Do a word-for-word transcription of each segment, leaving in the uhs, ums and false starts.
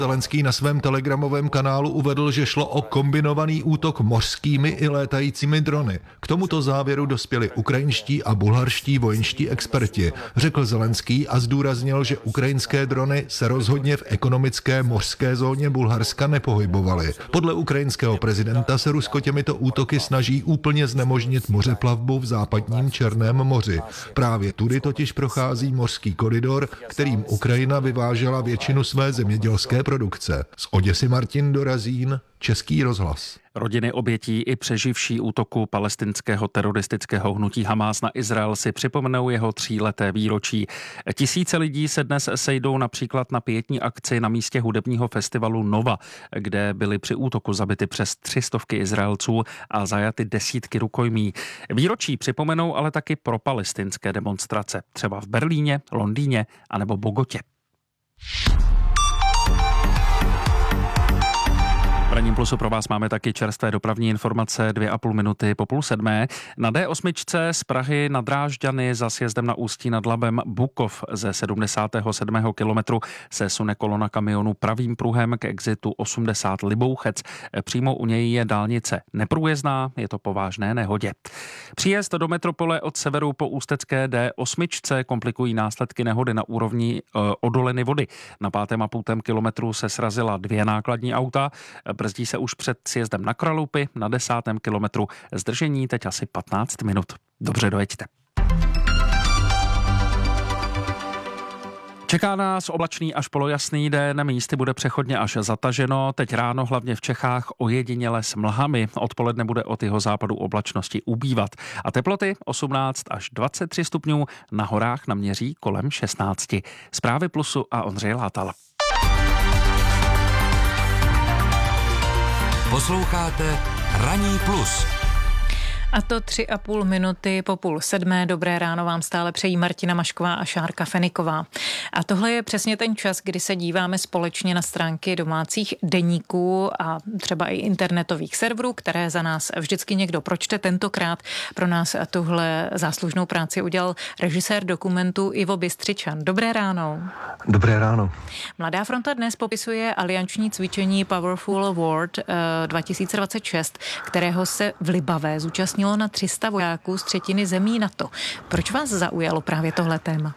Zelenský na svém telegramovém kanálu uvedl, že šlo o kombinovaný útok mořskými i létajícími drony. K tomuto závěru dospěli ukrajinští a bulharští vojenští experti, řekl Zelenský a zdůraznil, že ukrajinské drony se rozhodně v ekonomické mořské zóně Bulharska nepohybovaly. Podle ukrajinského prezidenta se Rusko těmito útoky snaží úplně znemožnit mořeplavbu v západním Černém moři. Právě tudy totiž prochází mořský koridor, kterým Ukrajina vyvážela většinu své zemědělské produkce. Z Oděsy Martin Dorazín, Český rozhlas. Rodiny obětí i přeživší útoku palestinského teroristického hnutí Hamás na Izrael si připomenou jeho tříleté výročí. Tisíce lidí se dnes sejdou například na pietní akci na místě hudebního festivalu Nova, kde byly při útoku zabity přes tři stovky Izraelců a zajaty desítky rukojmí. Výročí připomenou ale taky pro palestinské demonstrace, třeba v Berlíně, Londýně anebo Bogotě. V Ranním plusu pro vás máme taky čerstvé dopravní informace dvě a půl minuty po půl sedmé. Na D osm z Prahy na Drážďany za sjezdem na Ústí nad Labem Bukov ze sedmdesátého sedmého kilometru se sune kolona kamionů pravým pruhem k exitu osmdesát Libouchec. Přímo u něj je dálnice neprůjezdná, je to po vážné nehodě. Příjezd do metropole od severu po ústecké D osm komplikují následky nehody na úrovni e, odoliny vody. Na pátém a půltém kilometru se srazila dvě nákladní auta. Brzdí se už před sjezdem na Kralupy, na desátém kilometru zdržení teď asi patnáct minut. Dobře dojeďte. Čeká nás oblačný až polojasný den, místy bude přechodně až zataženo, teď ráno hlavně v Čechách ojediněle s mlhami, odpoledne bude od jeho západu oblačnosti ubývat a teploty osmnáct až dvacet tři stupňů, na horách naměří kolem šestnáct. Zprávy Plusu a Ondřej Látal. Posloucháte Ranní plus. A to tři a půl minuty po půl sedmé. Dobré ráno vám stále přejí Martina Mašková a Šárka Feniková. A tohle je přesně ten čas, kdy se díváme společně na stránky domácích deníků a třeba i internetových serverů, které za nás vždycky někdo pročte. Tentokrát pro nás tuhle záslužnou práci udělal režisér dokumentu Ivo Bystřičan. Dobré ráno. Dobré ráno. Mladá fronta dnes popisuje alianční cvičení Powerful World dva tisíce dvacet šest, kterého se v Libavé zúčastnilo na tři sta vojáků z třetiny zemí NATO. Proč vás zaujalo právě tohle téma?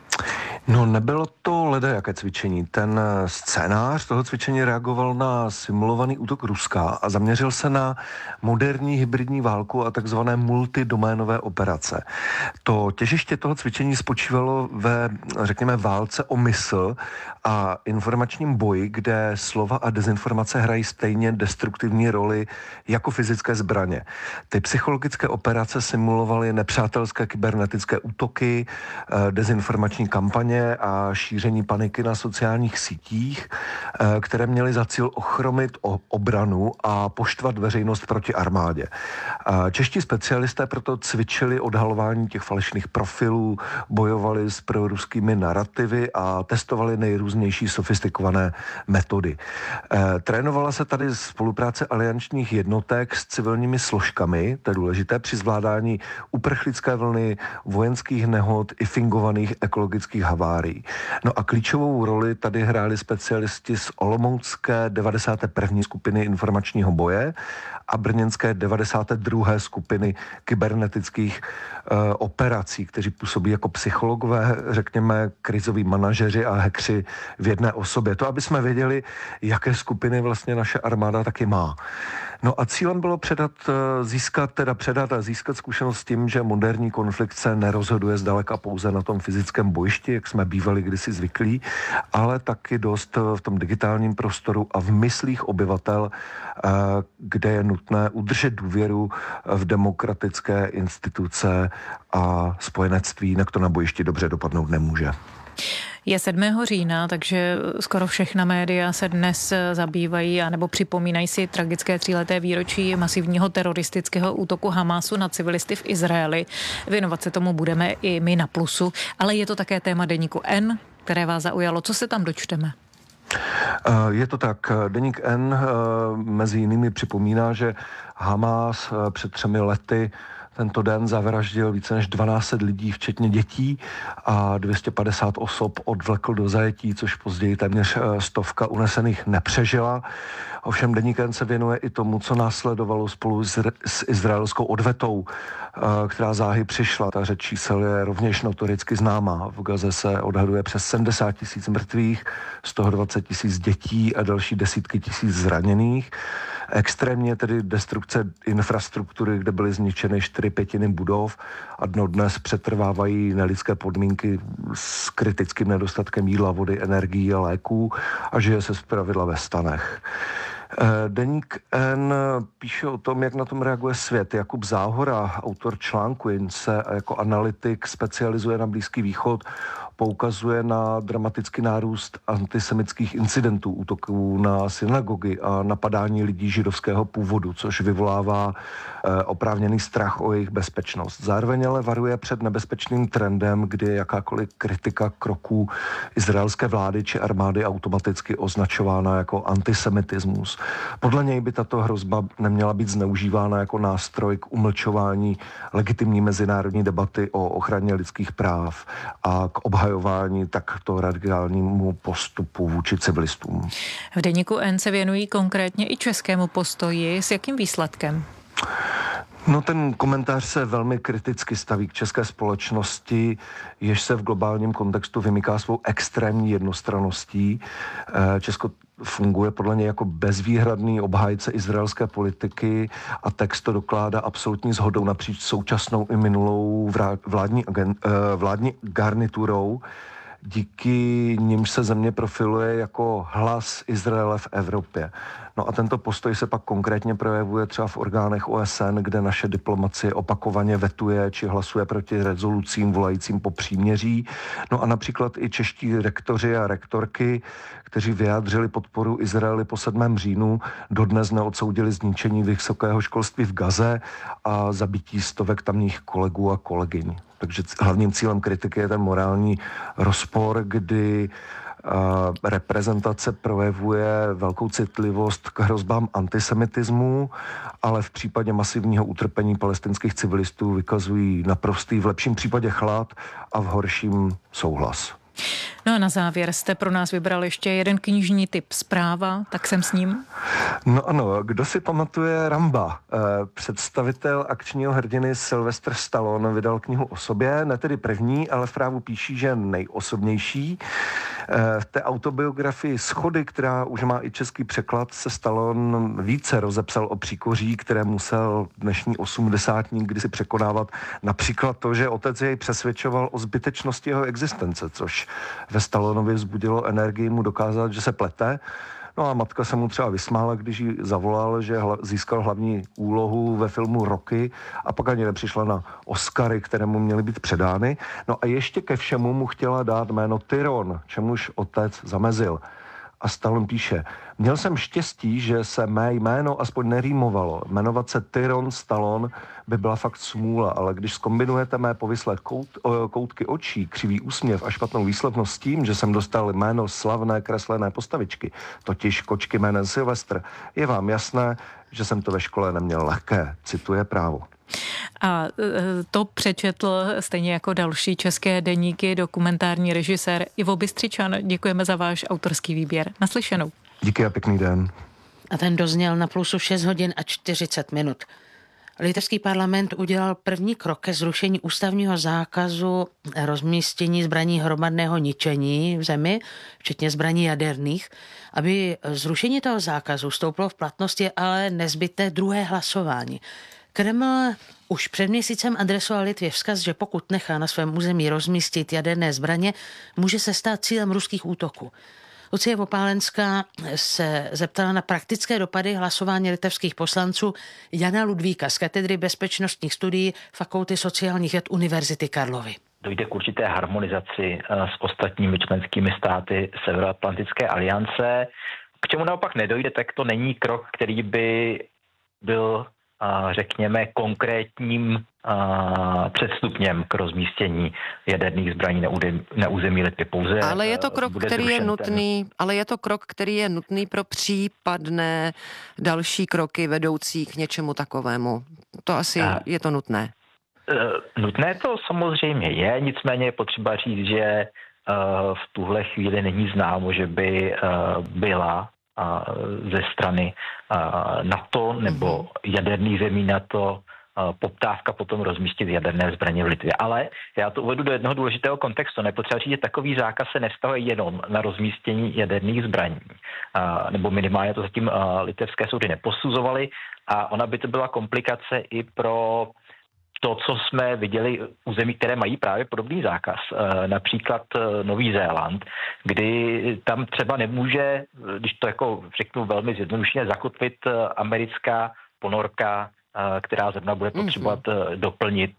No, nebylo to ledajaké cvičení. Ten scénář toho cvičení reagoval na simulovaný útok Ruska a zaměřil se na moderní hybridní válku a takzvané multidoménové operace. To těžiště toho cvičení spočívalo ve, řekněme, válce o mysl a informačním boji, kde slova a dezinformace hrají stejně destruktivní roli jako fyzické zbraně. Ty psychologické operace simulovaly nepřátelské kybernetické útoky, dezinformační kampaně a šíření paniky na sociálních sítích, které měly za cíl ochromit obranu a poštvat veřejnost proti armádě. Čeští specialisté proto cvičili odhalování těch falešných profilů, bojovali s proruskými narrativy a testovali nejrůznější sofistikované metody. Trénovala se tady spolupráce aliančních jednotek s civilními složkami, to je důležité, při zvládání uprchlické vlny, vojenských nehod i fingovaných ekologických havárií. No a klíčovou roli tady hráli specialisti z olomoucké devadesáté první skupiny informačního boje a brněnské devadesáté druhé skupiny kybernetických e, operací, kteří působí jako psychologové, řekněme, krizoví manažeři a hackři v jedné osobě. To, aby jsme věděli, jaké skupiny vlastně naše armáda taky má. No a cílem bylo předat, získat, teda předat a získat zkušenost s tím, že moderní konflikt se nerozhoduje zdaleka pouze na tom fyzickém bojišti, jak jsme bývali kdysi zvyklí, ale taky dost v tom digitálním prostoru a v myslích obyvatel, kde je nutné udržet důvěru v demokratické instituce a spojenectví, jinak to na bojišti dobře dopadnout nemůže. Je sedmého října, takže skoro všechna média se dnes zabývají anebo připomínají si tragické tříleté výročí masivního teroristického útoku Hamásu na civilisty v Izraeli. Věnovat se tomu budeme i my na Plusu, ale je to také téma deníku N, které vás zaujalo. Co se tam dočteme? Je to tak. Deník N mezi jinými připomíná, že Hamás před třemi lety tento den zavraždil více než dvanáct set lidí, včetně dětí, a dvě stě padesát osob odvlekl do zajetí, což později téměř stovka unesených nepřežila. Ovšem deník N se věnuje i tomu, co následovalo spolu s, s izraelskou odvetou, která záhy přišla. Ta řeč čísel je rovněž notoricky známá. V Gaze se odhaduje přes sedmdesát tisíc mrtvých, z toho dvacet tisíc dětí a další desítky tisíc zraněných. Extrémně tedy destrukce infrastruktury, kde byly zničeny čtyři pětiny budov a dodnes přetrvávají nelidské podmínky s kritickým nedostatkem jídla, vody, energií a léků a žije se zpravidla ve stanech. Deník N píše o tom, jak na tom reaguje svět. Jakub Záhora, autor článku, jen se jako analytik specializuje na Blízký východ, poukazuje na dramatický nárůst antisemitských incidentů, útoků na synagogy a napadání lidí židovského původu, což vyvolává e, oprávněný strach o jejich bezpečnost. Zároveň ale varuje před nebezpečným trendem, kdy je jakákoliv kritika kroků izraelské vlády či armády automaticky označována jako antisemitismus. Podle něj by tato hrozba neměla být zneužívána jako nástroj k umlčování legitimní mezinárodní debaty o ochraně lidských práv a k obhajování takto radikálnímu postupu vůči civilistům. V deníku N se věnují konkrétně i českému postoji. S jakým výsledkem? No, ten komentář se velmi kriticky staví k české společnosti, jež se v globálním kontextu vymyká svou extrémní jednostranností. Česko funguje podle něj jako bezvýhradný obhájce izraelské politiky a text to dokládá absolutní shodou napříč současnou i minulou vládní, vládní garniturou, díky nimž se země profiluje jako hlas Izraele v Evropě. No a tento postoj se pak konkrétně projevuje třeba v orgánech O S N, kde naše diplomacie opakovaně vetuje či hlasuje proti rezolucím volajícím po příměří. No a například i čeští rektoři a rektorky, kteří vyjádřili podporu Izraeli po sedmém říjnu, dodnes neodsoudili zničení vysokého školství v Gaze a zabití stovek tamních kolegů a kolegyň. Takže hlavním cílem kritiky je ten morální rozpor, kdy Uh, reprezentace projevuje velkou citlivost k hrozbám antisemitismu, ale v případě masivního utrpení palestinských civilistů vykazují naprostý, v lepším případě chlad a v horším souhlas. No a na závěr jste pro nás vybral ještě jeden knižní tip Zpráva, tak jsem s ním. No ano, kdo si pamatuje Ramba? Představitel akčního hrdiny Sylvester Stallone vydal knihu o sobě, ne tedy první, ale v právu píší, že nejosobnější. V té autobiografii Schody, která už má i český překlad, se Stallone více rozepsal o příkoří, které musel dnešní osmdesátník kdysi překonávat. Například to, že otec jej přesvědčoval o zbytečnosti jeho existence, což ve Stallonovi vzbudilo energii mu dokázat, že se plete. No a matka se mu třeba vysmála, když jí zavolal, že hla, získal hlavní úlohu ve filmu Rocky a pak ani nepřišla na Oscary, které mu měly být předány. No a ještě ke všemu mu chtěla dát jméno Tyron, čemuž otec zamezil. A Stallone píše, měl jsem štěstí, že se mé jméno aspoň nerýmovalo. Jmenovat se Tyron Stallone by byla fakt smůla, ale když zkombinujete mé povyslé kout, koutky očí, křivý úsměv a špatnou výslednost s tím, že jsem dostal jméno slavné kreslené postavičky, totiž kočky jménem Sylvester, je vám jasné, že jsem to ve škole neměl lehké, cituje Právo. A to přečetl stejně jako další české deníky dokumentární režisér Ivo Bystřičan. Děkujeme za váš autorský výběr. Naslyšenou. Díky a pěkný den. A ten dozněl na Plusu šest hodin a čtyřicet minut. Litevský parlament udělal první krok ke zrušení ústavního zákazu rozmístění zbraní hromadného ničení v zemi, včetně zbraní jaderných. Aby zrušení toho zákazu vstoupilo v platnost, je ale nezbytné druhé hlasování. Kreml už před měsícem adresoval Litvě vzkaz, že pokud nechá na svém území rozmístit jaderné zbraně, může se stát cílem ruských útoků. Lucie Popálenská se zeptala na praktické dopady hlasování litevských poslanců Jana Ludvíka z katedry bezpečnostních studií Fakulty sociálních věd Univerzity Karlovy. Dojde k určité harmonizaci s ostatními členskými státy Severoatlantické aliance. K čemu naopak nedojde, tak to není krok, který by byl, řekněme, konkrétním předstupněm k rozmístění jaderných zbraní na území Litvy. Pouze ale je to krok, který je nutný, ten... ale je to krok, který je nutný pro případné další kroky vedoucí k něčemu takovému. To asi a... je to nutné. Nutné to samozřejmě je, nicméně je potřeba říct, že v tuhle chvíli není známo, že by byla ze strany NATO nebo jaderných zemí NATO poptávka potom rozmístit jaderné zbraně v Litvě. Ale já to uvedu do jednoho důležitého kontextu. Nepotřeba říct, že takový zákaz se nevztahuje jenom na rozmístění jaderných zbraní. Nebo minimálně to zatím litevské soudy neposuzovaly. A ona by to byla komplikace i pro to, co jsme viděli u zemí, které mají právě podobný zákaz. Například Nový Zéland, kdy tam třeba nemůže, když to jako řeknu velmi zjednodušeně, zakotvit americká ponorka, která zrovna bude potřebovat mm-hmm. doplnit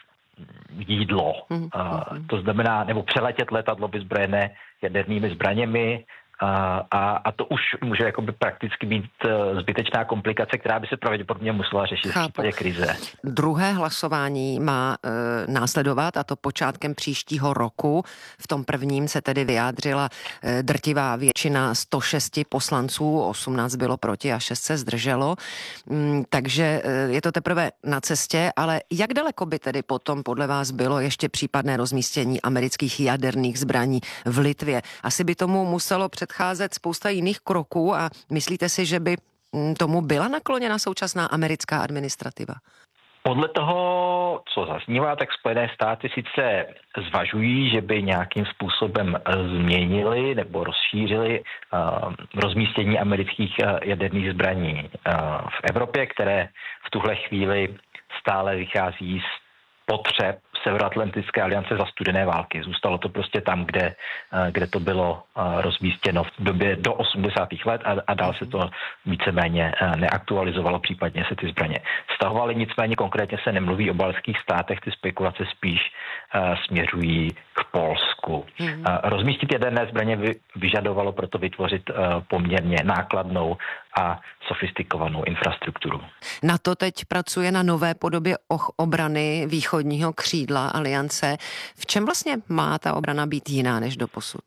jídlo. Mm-hmm. To znamená, nebo přeletět letadlo vyzbrojené jadernými zbraněmi, A, a, a to už může jakoby prakticky být zbytečná komplikace, která by se pravděpodobně musela řešit Chápu. v případě krize. Druhé hlasování má e, následovat, a to počátkem příštího roku. V tom prvním se tedy vyjádřila e, drtivá většina sto šest poslanců, osmnáct bylo proti a šest se zdrželo. Mm, takže e, je to teprve na cestě, ale jak daleko by tedy potom podle vás bylo ještě případné rozmístění amerických jaderných zbraní v Litvě? Asi by tomu muselo před předcházet spousta jiných kroků a myslíte si, že by tomu byla nakloněna současná americká administrativa? Podle toho, co zaznívá, tak Spojené státy sice zvažují, že by nějakým způsobem změnili nebo rozšířili uh, rozmístění amerických uh, jaderných zbraní uh, v Evropě, které v tuhle chvíli stále vychází z potřeb Severoatlantické aliance za studené války. Zůstalo to prostě tam, kde, kde to bylo rozmístěno v době do osmdesátých let a, a dál se to víceméně neaktualizovalo, případně se ty zbraně stahovaly. Nicméně konkrétně se nemluví o baltských státech, ty spekulace spíš uh, směřují k Polsku. Mm. Uh, rozmístit jaderné zbraně vy, vyžadovalo proto vytvořit uh, poměrně nákladnou a sofistikovanou infrastrukturu. NATO teď pracuje na nové podobě obrany východního křídla aliance. V čem vlastně má ta obrana být jiná než doposud?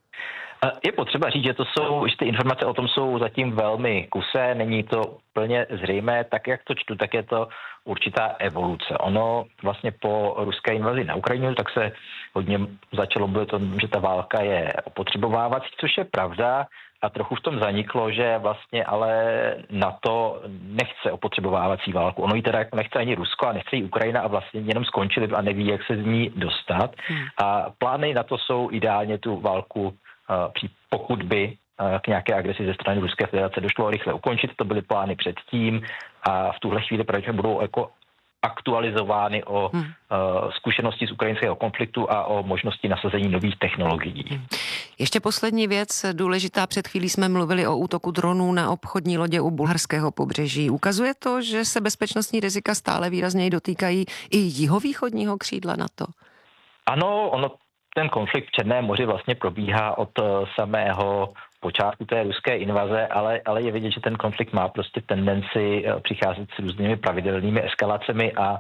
Je potřeba říct, že to jsou, že ty informace o tom jsou zatím velmi kusé, není to plně zřejmé, tak jak to čtu, tak je to určitá evoluce. Ono vlastně po ruské invazi na Ukrajinu, tak se hodně začalo mluvit o tom, že ta válka je opotřebovávací, což je pravda, a trochu v tom zaniklo, že vlastně ale NATO nechce opotřebovávací válku. Ono ji teda jako nechce ani Rusko a nechce ji Ukrajina a vlastně jenom skončili a neví, jak se z ní dostat. Hmm. A plány NATO jsou ideálně tu válku, pokud by k nějaké agresi ze strany Ruské federace došlo rychle ukončit. To byly plány předtím a v tuhle chvíli pravděpodobně budou jako aktualizovány o hmm. uh, zkušenosti z ukrajinského konfliktu a o možnosti nasazení nových technologií. Hmm. Ještě poslední věc, důležitá, před chvílí jsme mluvili o útoku dronů na obchodní lodě u bulharského pobřeží. Ukazuje to, že se bezpečnostní rizika stále výrazněji dotýkají i jihovýchodního křídla NATO? Ano, ono, ten konflikt v Černém moři vlastně probíhá od samého počátku té ruské invaze, ale, ale je vidět, že ten konflikt má prostě tendenci přicházet s různými pravidelnými eskalacemi a uh,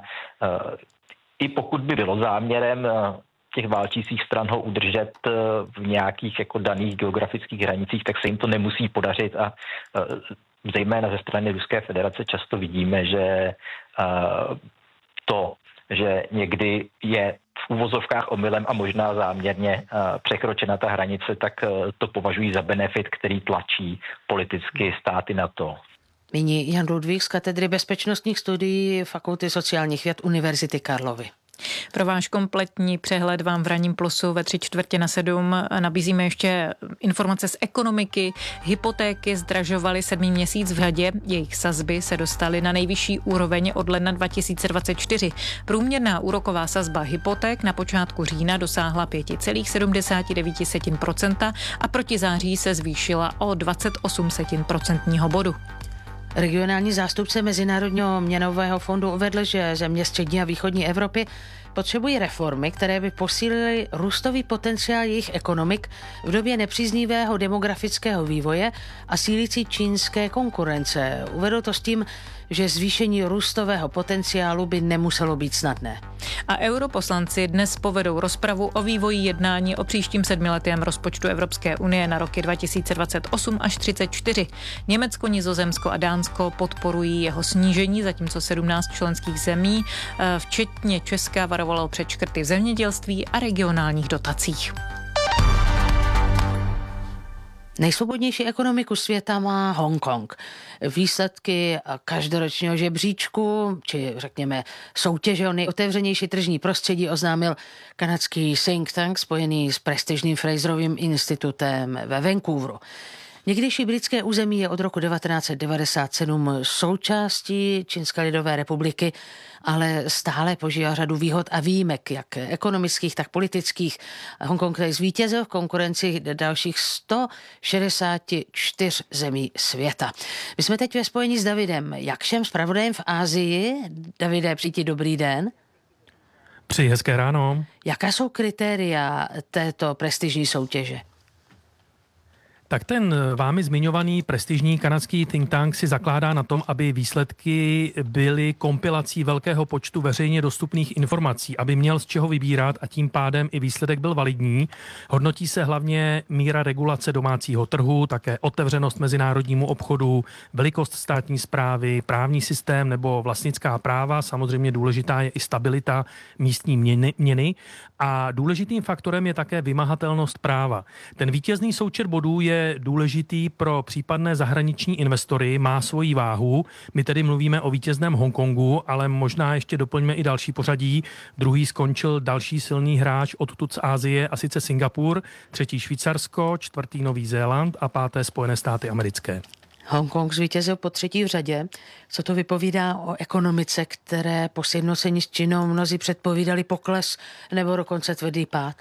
i pokud by bylo záměrem uh, těch válčících stran ho udržet uh, v nějakých jako daných geografických hranicích, tak se jim to nemusí podařit a uh, zejména ze strany Ruské federace často vidíme, že uh, to, že někdy je v uvozovkách omylem a možná záměrně uh, překročena ta hranice, tak uh, to považují za benefit, který tlačí politicky státy NATO. Nyní Jan Ludvík z katedry bezpečnostních studií Fakulty sociálních věd Univerzity Karlovy. Pro váš kompletní přehled vám v Ranním plusu ve tři čtvrtě na sedm nabízíme ještě informace z ekonomiky. Hypotéky zdražovaly sedmý měsíc v řadě, jejich sazby se dostaly na nejvyšší úroveň od ledna dva tisíce dvacet čtyři. Průměrná úroková sazba hypoték na počátku října dosáhla pět celá sedmdesát devět procenta a proti září se zvýšila o dvacet osm procentního bodu. Regionální zástupce Mezinárodního měnového fondu uvedl, že země střední a východní Evropy potřebují reformy, které by posílily růstový potenciál jejich ekonomik v době nepříznivého demografického vývoje a sílící čínské konkurence. Uvedl to s tím, že zvýšení růstového potenciálu by nemuselo být snadné. A europoslanci dnes povedou rozpravu o vývoji jednání o příštím sedmiletém rozpočtu Evropské unie na roky dva tisíce dvacet osm až třicet čtyři. Německo, Nizozemsko a Dánsko podporují jeho snížení, zatímco sedmnáct členských zemí, včetně Česka, varovalo před škrty v zemědělství a regionálních dotacích. Nejsvobodnější ekonomiku světa má Hongkong. Výsledky každoročního žebříčku, či řekněme soutěže o nejotevřenější tržní prostředí oznámil kanadský think tank spojený s prestižním Fraserovým institutem ve Vancouveru. Někdejší britské území je od roku devatenáct set devadesát sedm součástí Čínské lidové republiky, ale stále požívá řadu výhod a výjimek, jak ekonomických, tak politických. Hongkong je zvítězil v konkurenci dalších sto šedesát čtyři zemí světa. My jsme teď ve spojení s Davidem Jakšem, zpravodajem v Asii. Davide, přijďte, dobrý den. Přeji hezké ráno. Jaká jsou kritéria této prestižní soutěže? Tak ten vámi zmiňovaný prestižní kanadský think tank si zakládá na tom, aby výsledky byly kompilací velkého počtu veřejně dostupných informací, aby měl z čeho vybírat a tím pádem i výsledek byl validní. Hodnotí se hlavně míra regulace domácího trhu, také otevřenost mezinárodnímu obchodu, velikost státní správy, právní systém nebo vlastnická práva. Samozřejmě důležitá je i stabilita místní měny, měny a důležitým faktorem je také vymahatelnost práva. Ten vítězný součet bodů je důležitý pro případné zahraniční investory, má svoji váhu. My tedy mluvíme o vítězném Hongkongu, ale možná ještě doplňme i další pořadí. Druhý skončil další silný hráč odtud z Asie, a sice Singapur, třetí Švýcarsko, čtvrtý Nový Zéland a páté Spojené státy americké. Hongkong zvítězil po třetí v řadě. Co to vypovídá o ekonomice, které po sjednocení s Čínou mnozí předpovídali pokles nebo dokonce tvrdý pád?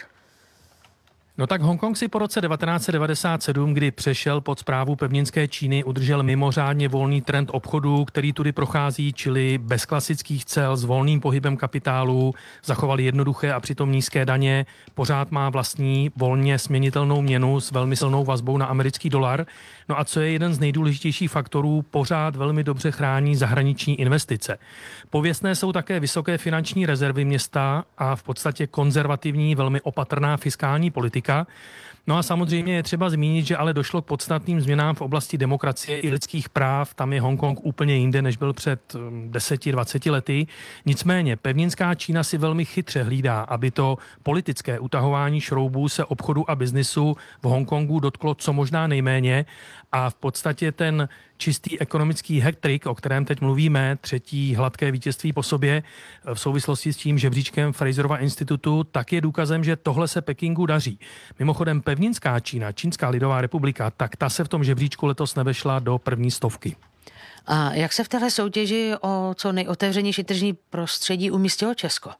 No tak Hongkong si po roce devatenáct set devadesát sedm, kdy přešel pod správu pevninské Číny, udržel mimořádně volný trend obchodu, který tudy prochází, čili bez klasických cel, s volným pohybem kapitálu, zachoval jednoduché a přitom nízké daně, pořád má vlastní volně směnitelnou měnu s velmi silnou vazbou na americký dolar. No a co je jeden z nejdůležitějších faktorů, pořád velmi dobře chrání zahraniční investice. Pověstné jsou také vysoké finanční rezervy města a v podstatě konzervativní, velmi opatrná fiskální politika. No a samozřejmě je třeba zmínit, že ale došlo k podstatným změnám v oblasti demokracie i lidských práv. Tam je Hongkong úplně jinde, než byl před deseti dvaceti lety. Nicméně pevninská Čína si velmi chytře hlídá, aby to politické utahování šroubů se obchodu a biznisu v Hongkongu dotklo co možná nejméně. A v podstatě ten čistý ekonomický hat-trick, o kterém teď mluvíme, třetí hladké vítězství po sobě v souvislosti s tím žebříčkem Fraserova institutu, tak je důkazem, že tohle se Pekingu daří. Mimochodem pevninská Čína, Čínská lidová republika, tak ta se v tom žebříčku letos nevešla do první stovky. A jak se v téhle soutěži o co nejotevřenější tržní prostředí umístilo Česko?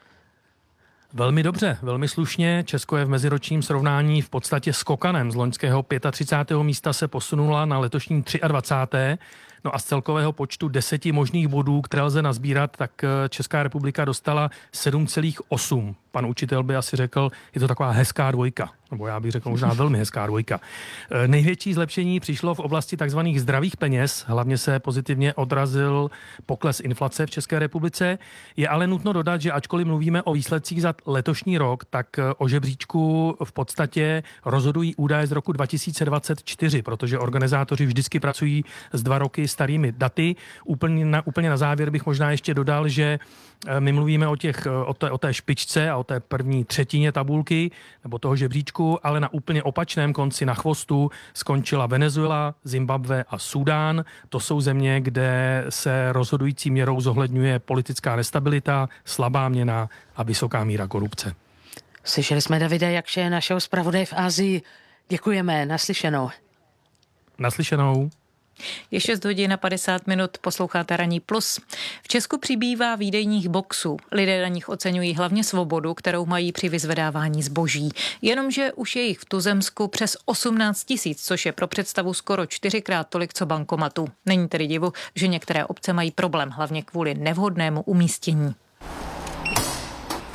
Velmi dobře, velmi slušně. Česko je v meziročním srovnání v podstatě skokanem. Z loňského třicátého pátého místa se posunula na letošní dvacátého třetího No a z celkového počtu deseti možných bodů, které lze nazbírat, tak Česká republika dostala sedm celá osm. Pan učitel by asi řekl, je to taková hezká dvojka. Nebo já bych řekl možná velmi hezká dvojka. Největší zlepšení přišlo v oblasti takzvaných zdravých peněz. Hlavně se pozitivně odrazil pokles inflace v České republice. Je ale nutno dodat, že ačkoliv mluvíme o výsledcích za letošní rok, tak o žebříčku v podstatě rozhodují údaje z roku dva tisíce dvacet čtyři, protože organizátoři vždycky pracují s dva roky starými daty. Úplně na, úplně na závěr bych možná ještě dodal, že my mluvíme o, těch, o, té, o té špičce a o té první třetině tabulky nebo toho žebříčku, ale na úplně opačném konci na chvostu skončila Venezuela, Zimbabwe a Súdán. To jsou země, kde se rozhodující měrou zohledňuje politická nestabilita, slabá měna a vysoká míra korupce. Slyšeli jsme Davida Jakše, našeho zpravodaje v Asii. Děkujeme, naslyšenou. Naslyšenou. Je šest hodin a padesát minut, posloucháte Ranní plus. V Česku přibývá výdejních boxů. Lidé na nich oceňují hlavně svobodu, kterou mají při vyzvedávání zboží. Jenomže už je jich v tuzemsku přes osmnáct tisíc, což je pro představu skoro čtyřikrát tolik, co bankomatů. Není tedy divu, že některé obce mají problém, hlavně kvůli nevhodnému umístění.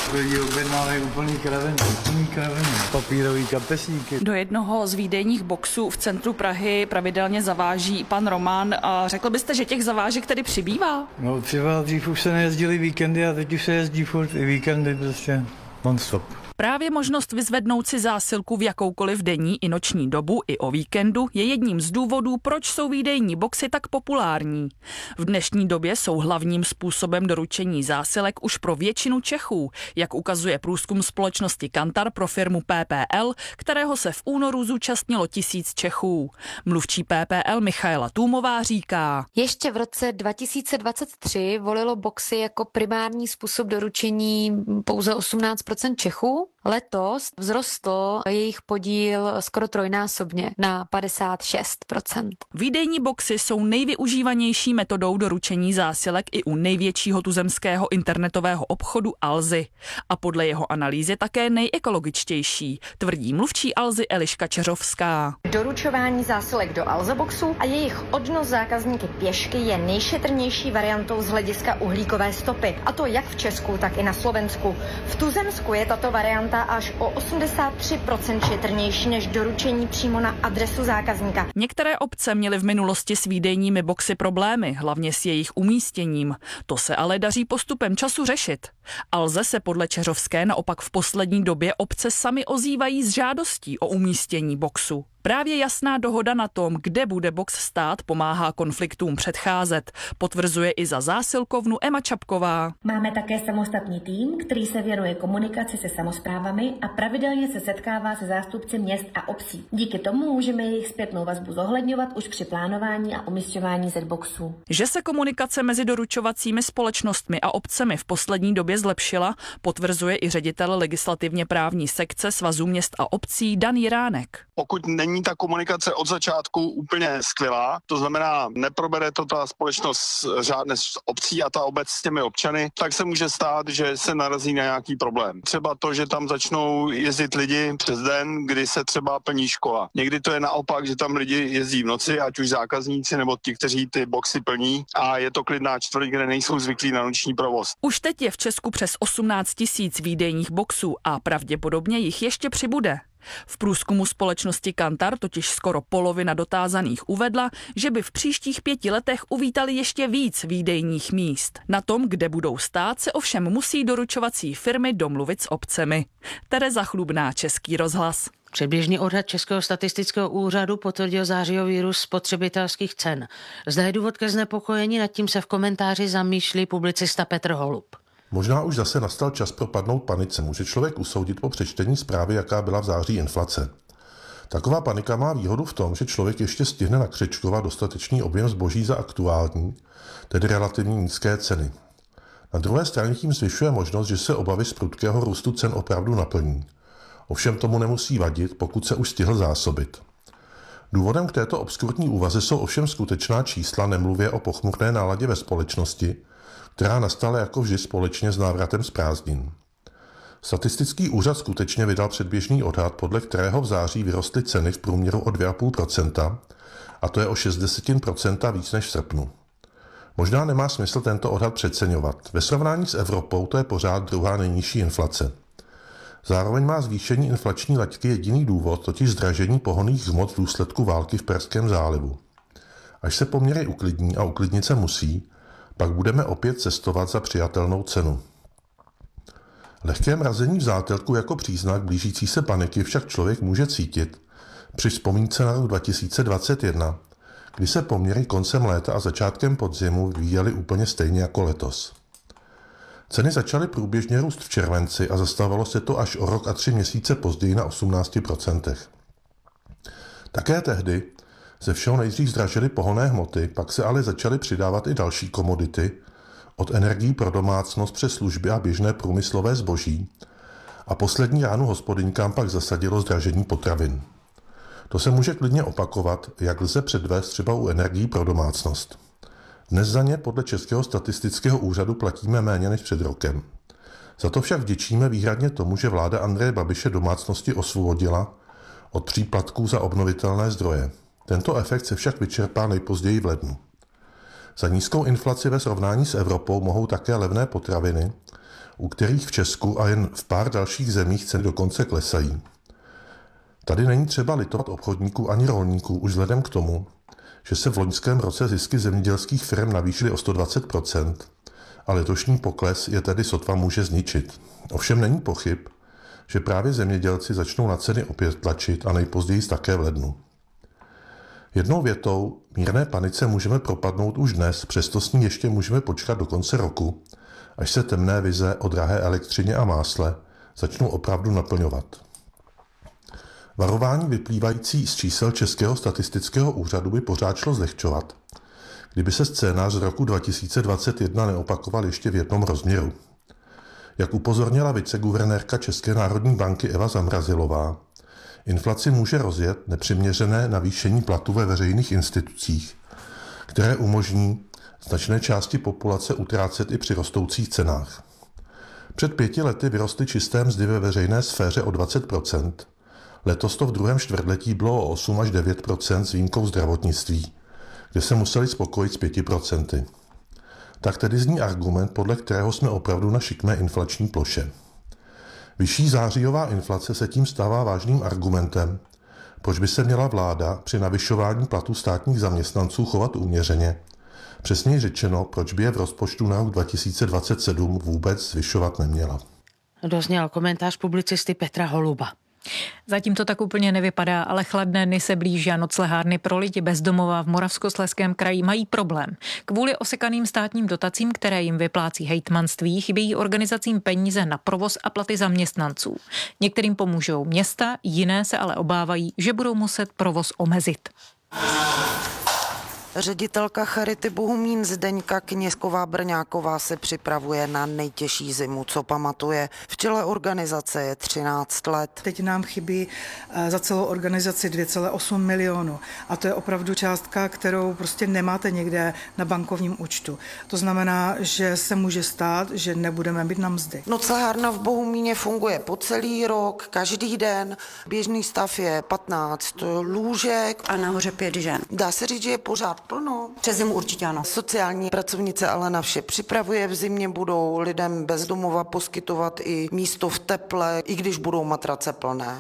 Lidi objednávají úplný kraviny, úplný kraviny, papírový kapesníky. Do jednoho z výdejních boxů v centru Prahy pravidelně zaváží pan Roman. A řekl byste, že těch zavážek tedy přibývá? No třeba dřív už se nejezdili víkendy a teď už se jezdí furt i víkendy prostě non-stop. Právě možnost vyzvednout si zásilku v jakoukoliv denní i noční dobu i o víkendu je jedním z důvodů, proč jsou výdejní boxy tak populární. V dnešní době jsou hlavním způsobem doručení zásilek už pro většinu Čechů, jak ukazuje průzkum společnosti Kantar pro firmu P P L, kterého se v únoru zúčastnilo tisíc Čechů. Mluvčí P P L Michaela Tůmová říká: Ještě v roce dva tisíce dvacet tři volilo boxy jako primární způsob doručení pouze osmnáct procent Čechů. Letos vzrostl jejich podíl skoro trojnásobně na padesát šest procent. Výdejní boxy jsou nejvyužívanější metodou doručení zásilek i u největšího tuzemského internetového obchodu Alzy. A podle jeho analýzy také nejekologičtější, tvrdí mluvčí Alzy Eliška Čeřovská. Doručování zásilek do Alza boxu a jejich odnos zákazníky pěšky je nejšetrnější variantou z hlediska uhlíkové stopy. A to jak v Česku, tak i na Slovensku. V tuzemsku je tato varianta až o osmdesát tři procent šetrnější než doručení přímo na adresu zákazníka. Některé obce měly v minulosti s výdejními boxy problémy, hlavně s jejich umístěním. To se ale daří postupem času řešit. Alze se podle Čeřovské naopak v poslední době obce sami ozývají s žádostí o umístění boxu. Právě jasná dohoda na tom, kde bude box stát, pomáhá konfliktům předcházet, potvrzuje i za zásilkovnu Ema Čapková. Máme také samostatný tým, který se věnuje komunikaci se samosprávami a pravidelně se setkává se zástupci měst a obcí. Díky tomu můžeme jejich zpětnou vazbu zohledňovat už při plánování a umisťování Z-boxů. Že se komunikace mezi doručovacími společnostmi a obcemi v poslední době zlepšila, potvrzuje i ředitel legislativně právní sekce Svazu měst a obcí Dan Jiránek. Pokud není ta komunikace od začátku úplně skvělá, to znamená, neprobere to ta společnost řádně s obcí a ta obec s těmi občany, tak se může stát, že se narazí na nějaký problém. Třeba to, že tam začnou jezdit lidi přes den, kdy se třeba plní škola. Někdy to je naopak, že tam lidi jezdí v noci, ať už zákazníci nebo ti, kteří ty boxy plní, a je to klidná čtvrť, kde nejsou zvyklí na noční provoz. Už teď je v Česku přes osmnáct tisíc výdejních boxů a pravděpodobně jich ještě přibude. V průzkumu společnosti Kantar totiž skoro polovina dotázaných uvedla, že by v příštích pěti letech uvítali ještě víc výdejních míst. Na tom, kde budou stát, se ovšem musí doručovací firmy domluvit s obcemi. Tereza Chlubná, Český rozhlas. Předběžný odhad Českého statistického úřadu potvrdil zářijový růst spotřebitelských cen. Zde je důvod ke znepokojení, nad tím se v komentáři zamýšlí publicista Petr Holub. Možná už zase nastal čas propadnout panice. Může člověk usoudit po přečtení zprávy, jaká byla v září inflace. Taková panika má výhodu v tom, že člověk ještě stihne nakřečkovat dostatečný objem zboží za aktuální, tedy relativně nízké ceny. Na druhé straně tím zvyšuje možnost, že se obavy z prudkého růstu cen opravdu naplní. Ovšem tomu nemusí vadit, pokud se už stihl zásobit. Důvodem k této obskurní úvaze jsou ovšem skutečná čísla, nemluvě o pochmurné náladě ve společnosti, která nastala jako vždy společně s návratem z prázdnin. Statistický úřad skutečně vydal předběžný odhad, podle kterého v září vyrostly ceny v průměru o dvě celá pět procenta, a to je o šest desetin procenta víc než v srpnu. Možná nemá smysl tento odhad přeceňovat. Ve srovnání s Evropou to je pořád druhá nejnižší inflace. Zároveň má zvýšení inflační laťky jediný důvod, totiž zdražení pohonných hmot v důsledku války v Perském zálivu. Až se poměry uklidní, a uklidnit se musí, pak budeme opět cestovat za přijatelnou cenu. Lehké mrazení v zátelku jako příznak blížící se paniky však člověk může cítit při vzpomínce na rok dva tisíce dvacet jedna, kdy se poměry koncem léta a začátkem podzimu vyvíjely úplně stejně jako letos. Ceny začaly průběžně růst v červenci a zastavilo se to až o rok a tři měsíce později na osmnáct procent. Také tehdy ze všeho nejdřív zdražily pohonné hmoty, pak se ale začaly přidávat i další komodity, od energií pro domácnost přes služby a běžné průmyslové zboží, a poslední ránu hospodyňkám pak zasadilo zdražení potravin. To se může klidně opakovat, jak lze předvést třeba u energií pro domácnost. Dnes za ně podle Českého statistického úřadu platíme méně než před rokem. Za to však vděčíme výhradně tomu, že vláda Andreje Babiše domácnosti osvobodila od příplatků za obnovitelné zdroje. Tento efekt se však vyčerpá nejpozději v lednu. Za nízkou inflaci ve srovnání s Evropou mohou také levné potraviny, u kterých v Česku a jen v pár dalších zemích ceny dokonce klesají. Tady není třeba litovat obchodníků ani rolníků už vzhledem k tomu, že se v loňském roce zisky zemědělských firm navýšily o sto dvacet procent a letošní pokles je tedy sotva může zničit. Ovšem není pochyb, že právě zemědělci začnou na ceny opět tlačit a nejpozději také v lednu. Jednou větou, mírné panice můžeme propadnout už dnes, přesto s ní ještě můžeme počkat do konce roku, až se temné vize o drahé elektřině a másle začnou opravdu naplňovat. Varování vyplývající z čísel Českého statistického úřadu by pořád šlo zlehčovat, kdyby se scénář z roku dva tisíce dvacet jedna neopakoval ještě v jednom rozměru. Jak upozornila viceguvernérka České národní banky Eva Zamrazilová, inflaci může rozjet nepřiměřené navýšení platů ve veřejných institucích, které umožní značné části populace utrácet i při rostoucích cenách. Před pěti lety vyrostly čisté mzdy ve veřejné sféře o dvacet procent. Letos to v druhém čtvrtletí bylo o osm až devět procent s výjimkou zdravotnictví, kde se museli spokojit s pěti procenty. Tak tedy zní argument, podle kterého jsme opravdu na šikmé inflační ploše. Vyšší zářijová inflace se tím stává vážným argumentem, proč by se měla vláda při navyšování platů státních zaměstnanců chovat uměřeně. Přesněji řečeno, proč by je v rozpočtu na rok dva tisíce dvacet sedm vůbec zvyšovat neměla. Dozněl komentář publicisty Petra Holuba. Zatím to tak úplně nevypadá, ale chladné dny se blíží a noclehárny pro lidi bez domova v Moravskoslezském kraji mají problém. Kvůli osekaným státním dotacím, které jim vyplácí hejtmanství, chybějí organizacím peníze na provoz a platy zaměstnanců. Některým pomůžou města, jiné se ale obávají, že budou muset provoz omezit. Ředitelka Charity Bohumín Zdeňka Kněžková-Brňáková se připravuje na nejtěžší zimu, co pamatuje. V čele organizace je třináct let. Teď nám chybí za celou organizaci dvě celé osm milionu a to je opravdu částka, kterou prostě nemáte někde na bankovním účtu. To znamená, že se může stát, že nebudeme mít na mzdy. Noclehárna v Bohumíně funguje po celý rok, každý den. Běžný stav je patnáct lůžek. A nahoře pět žen. Dá se říct, že je pořád plno. Přes zimu určitě ano. Sociální pracovnice ale na vše připravuje. V zimě budou lidem bez domova poskytovat i místo v teple, i když budou matrace plné.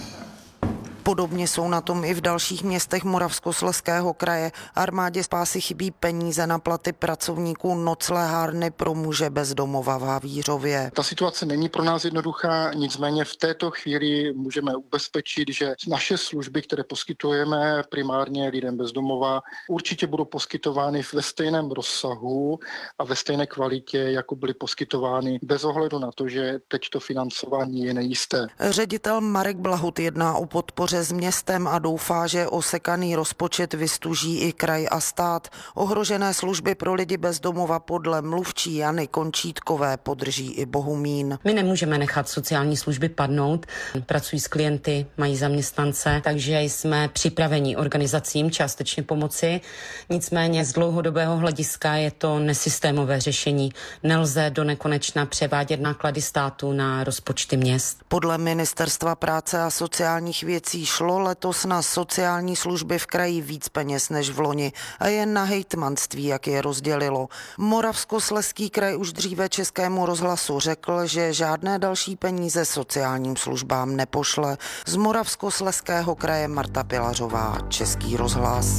Podobně jsou na tom i v dalších městech Moravskoslezského kraje. Armádě spásy chybí peníze na platy pracovníků noclehárny pro muže bez domova v Havířově. Ta situace není pro nás jednoduchá, nicméně v této chvíli můžeme ubezpečit, že naše služby, které poskytujeme primárně lidem bez domova, určitě budou poskytovány ve stejném rozsahu a ve stejné kvalitě, jako byly poskytovány, bez ohledu na to, že teď to financování je nejisté. Ředitel Marek Blahut jedná o podpoře s městem a doufá, že osekaný rozpočet vystuží i kraj a stát. Ohrožené služby pro lidi bez domova podle mluvčí Jany Končítkové podrží i Bohumín. My nemůžeme nechat sociální služby padnout. Pracují s klienty, mají zaměstnance, takže jsme připraveni organizacím částečně pomoci. Nicméně z dlouhodobého hlediska je to nesystémové řešení. Nelze do nekonečna převádět náklady státu na rozpočty měst. Podle Ministerstva práce a sociálních věcí šlo letos na sociální služby v kraji víc peněz než v loni a jen na hejtmanství, jak je rozdělilo. Moravskoslezský kraj už dříve Českému rozhlasu řekl, že žádné další peníze sociálním službám nepošle. Z Moravskoslezského kraje Marta Pilařová, Český rozhlas.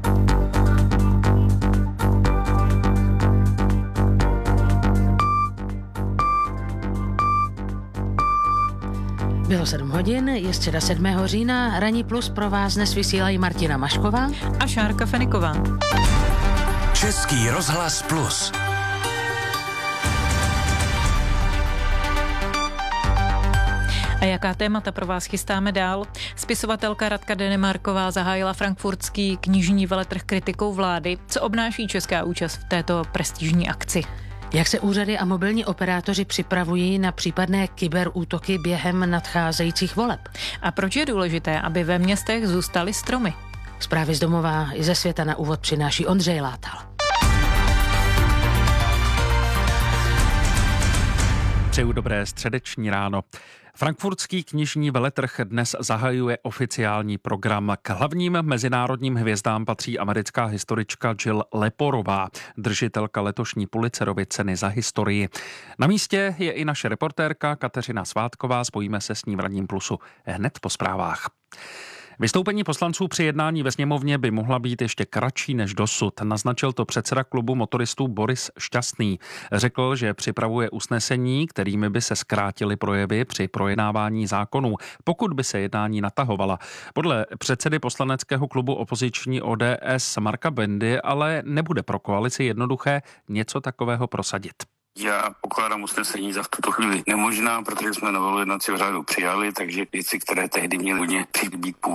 Bylo sedm hodin, je středa sedmého října, Ranní plus pro vás dnes vysílají Martina Mašková a Šárka Feniková. Český rozhlas plus. A jaká témata pro vás chystáme dál? Spisovatelka Radka Denemarková zahájila frankfurtský knižní veletrh kritikou vlády. Co obnáší česká účast v této prestižní akci? Jak se úřady a mobilní operátoři připravují na případné kyberútoky během nadcházejících voleb? A proč je důležité, aby ve městech zůstaly stromy? Zprávy z domova i ze světa na úvod přináší Ondřej Látal. Přeju dobré středeční ráno. Frankfurtský knižní veletrh dnes zahajuje oficiální program. K hlavním mezinárodním hvězdám patří americká historička Jill Leporová, držitelka letošní Pulitzerovy ceny za historii. Na místě je i naše reportérka Kateřina Svátková, spojíme se s ní v Ranním plusu hned po zprávách. Vystoupení poslanců při jednání ve sněmovně by mohla být ještě kratší než dosud. Naznačil to předseda klubu motoristů Boris Šťastný. Řekl, že připravuje usnesení, kterými by se zkrátily projevy při projednávání zákonů, pokud by se jednání natahovala. Podle předsedy poslaneckého klubu opoziční O D S Marka Bendy ale nebude pro koalici jednoduché něco takového prosadit. Já pokládám usnesení za v tuto chvíli nemožná, protože jsme novelu jednacího řádu přijali, takže věci, které tehdy měly hodně být původně